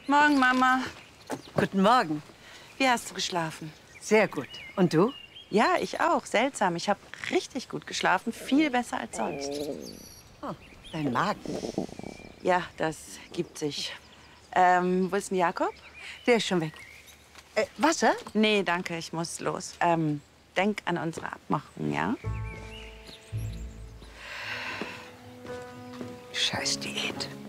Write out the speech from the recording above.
Morgen, Mama. Guten Morgen. Wie hast du geschlafen? Sehr gut. Und du? Ja, ich auch. Seltsam. Ich habe richtig gut geschlafen. Viel besser als sonst. Oh, dein Magen. Ja, das gibt sich. Wo ist denn Jakob? Der ist schon weg. Wasser? Nee, danke. Ich muss los. Denk an unsere Abmachung, ja? Scheiß Diät.